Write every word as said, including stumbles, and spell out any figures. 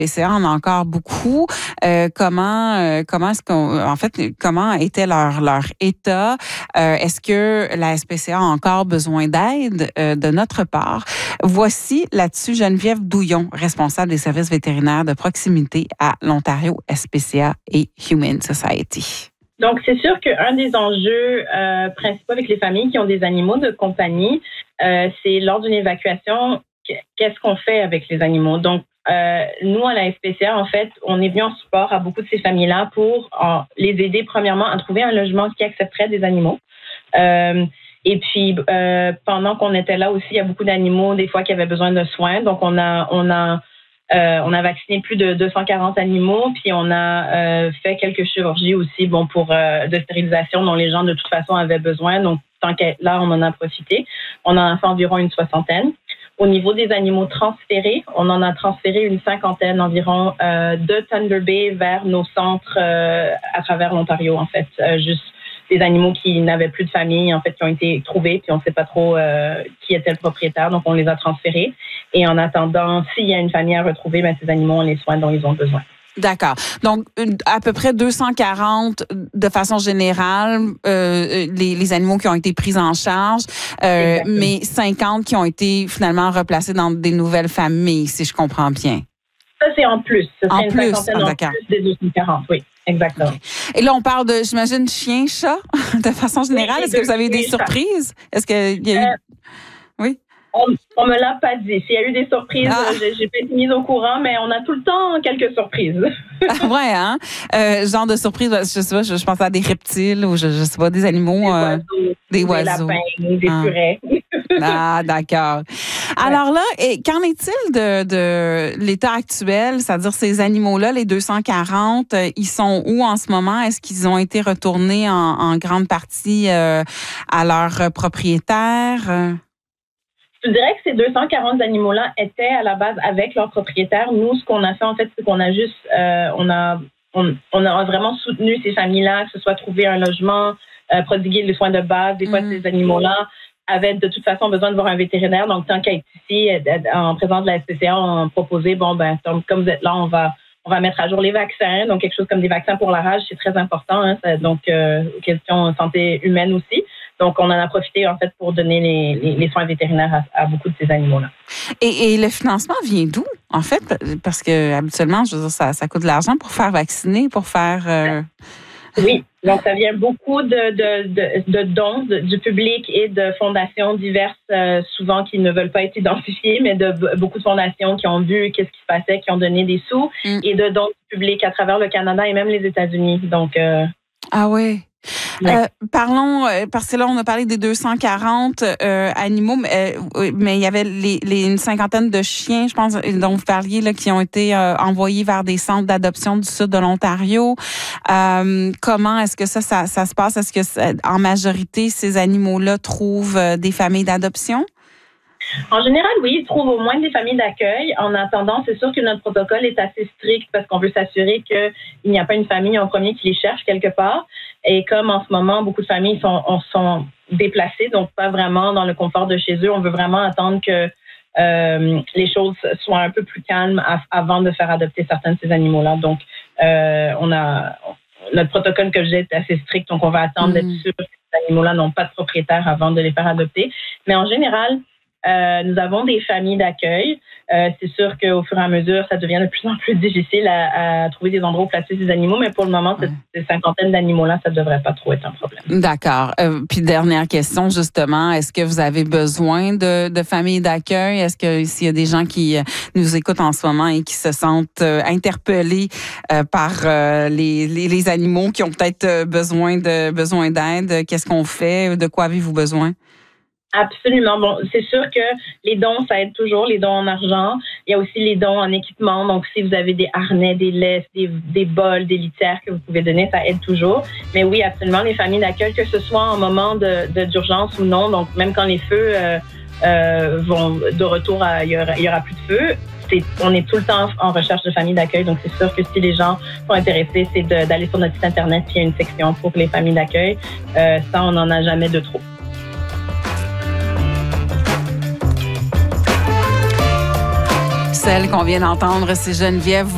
P C A en a encore beaucoup. Euh, comment, euh, comment est-ce qu'on, en fait, comment était leur leur état? Euh, est-ce que la S P C A a encore besoin d'aide euh, de notre part? Voici là-dessus Geneviève Douillon, responsable des services vétérinaires de proximité à l'Ontario S P C A et Humane Society. Donc, c'est sûr qu'un des enjeux euh, principaux avec les familles qui ont des animaux de compagnie, euh, c'est lors d'une évacuation, qu'est-ce qu'on fait avec les animaux? Donc, euh, nous, à la S P C A, en fait, on est venu en support à beaucoup de ces familles-là pour euh, les aider, premièrement, à trouver un logement qui accepterait des animaux. Euh, et puis, euh, pendant qu'on était là aussi, il y a beaucoup d'animaux, des fois, qui avaient besoin de soins. Donc, on a... on a Euh, on a vacciné plus de deux cent quarante animaux, puis on a euh, fait quelques chirurgies aussi, bon, pour euh, de stérilisation dont les gens de toute façon avaient besoin. Donc, tant qu'à être là, on en a profité. On en a fait environ une soixantaine. Au niveau des animaux transférés, on en a transféré une cinquantaine environ euh, de Thunder Bay vers nos centres euh, à travers l'Ontario, en fait, euh, juste des animaux qui n'avaient plus de famille, en fait, qui ont été trouvés, puis on ne sait pas trop euh, qui était le propriétaire, donc on les a transférés. Et en attendant, s'il y a une famille à retrouver, ben, ces animaux ont les soins dont ils ont besoin. D'accord. Donc, à peu près deux cent quarante de façon générale, euh, les, les animaux qui ont été pris en charge, euh, mais cinquante qui ont été finalement replacés dans des nouvelles familles, si je comprends bien. Ça, c'est en plus. Ça serait en une plus, cinquantaine ah, en plus des deux cent quarante, oui. Exactement. Okay. Et là, on parle de, j'imagine, chiens, chats, de façon générale. Oui, Est-ce que vous avez eu des surprises? Est-ce qu'il y a eu... Euh, oui? On, on me l'a pas dit. S'il y a eu des surprises, ah. j'ai, j'ai pas été mise au courant, mais on a tout le temps quelques surprises. Ah, ouais, hein? Euh, genre de surprise, je sais pas, je, je pense à des reptiles ou je, je sais pas, des animaux. Des euh, oiseaux. Des, des oiseaux. lapins, des ah. furets. Ah, d'accord. Alors là, et qu'en est-il de, de l'état actuel? C'est-à-dire ces animaux-là, les deux cent quarante, ils sont où en ce moment? Est-ce qu'ils ont été retournés en, en grande partie euh, à leurs propriétaires? Je dirais que ces deux cent quarante animaux-là étaient à la base avec leurs propriétaires. Nous, ce qu'on a fait, en fait, c'est qu'on a juste, euh, on a, on, on a vraiment soutenu ces familles-là, que ce soit trouver un logement, euh, prodiguer les soins de base. Des fois, mmh. ces animaux-là avaient de toute façon besoin de voir un vétérinaire. Donc, tant qu'à être ici, en présence de la S P C A, on a proposé, bon, ben, comme vous êtes là, on va, on va mettre à jour les vaccins. Donc, quelque chose comme des vaccins pour la rage, c'est très important. Hein, ça, donc, euh, question santé humaine aussi. Donc, on en a profité, en fait, pour donner les, les, les soins vétérinaires à, à beaucoup de ces animaux-là. Et, et le financement vient d'où, en fait? Parce que habituellement, je veux dire, ça, ça coûte de l'argent pour faire vacciner, pour faire... Euh... Oui, donc ça vient beaucoup de, de, de, de dons de, du public et de fondations diverses, euh, souvent qui ne veulent pas être identifiées, mais de beaucoup de fondations qui ont vu qu'est-ce qui se passait, qui ont donné des sous, mm. et de dons du public à travers le Canada et même les États-Unis. Donc, euh, ah oui. Ouais. Euh, parlons, parce que là, on a parlé des deux cent quarante euh, animaux, mais, euh, mais il y avait les, les, une cinquantaine de chiens, je pense, dont vous parliez, là, qui ont été euh, envoyés vers des centres d'adoption du sud de l'Ontario. Euh, comment est-ce que ça, ça, ça se passe? Est-ce que, en majorité, ces animaux-là trouvent euh, des familles d'adoption? En général, oui, ils trouvent au moins des familles d'accueil. En attendant, c'est sûr que notre protocole est assez strict parce qu'on veut s'assurer qu'il n'y a pas une famille en premier qui les cherche quelque part. Et comme en ce moment, beaucoup de familles sont, sont déplacées, donc pas vraiment dans le confort de chez eux, on veut vraiment attendre que euh, les choses soient un peu plus calmes avant de faire adopter certains de ces animaux-là. Donc, euh, on a notre protocole que j'ai est assez strict, donc on va attendre mmh. d'être sûr que ces animaux-là n'ont pas de propriétaire avant de les faire adopter. Mais en général, Euh, nous avons des familles d'accueil. Euh, c'est sûr qu'au fur et à mesure, ça devient de plus en plus difficile à, à trouver des endroits où placer ces animaux, mais pour le moment, ouais. ces cinquantaine d'animaux-là, ça ne devrait pas trop être un problème. D'accord. Euh, puis dernière question, justement, est-ce que vous avez besoin de, de familles d'accueil? Est-ce que s'il y a des gens qui nous écoutent en ce moment et qui se sentent euh, interpellés euh, par euh, les, les, les animaux qui ont peut-être besoin de besoin d'aide, qu'est-ce qu'on fait? De quoi avez-vous besoin? Absolument. Bon, c'est sûr que les dons, ça aide toujours, les dons en argent. Il y a aussi les dons en équipement. Donc, si vous avez des harnais, des laisses, des, des bols, des litières que vous pouvez donner, ça aide toujours. Mais oui, absolument, les familles d'accueil, que ce soit en moment de, de, d'urgence ou non, donc même quand les feux euh, euh, vont de retour, à, il y aura, il y aura plus de feu, c'est, on est tout le temps en recherche de familles d'accueil. Donc, c'est sûr que si les gens sont intéressés, c'est de, d'aller sur notre site Internet, puis il y a une section pour les familles d'accueil. Euh, ça, on n'en a jamais de trop. Celle qu'on vient d'entendre, c'est Geneviève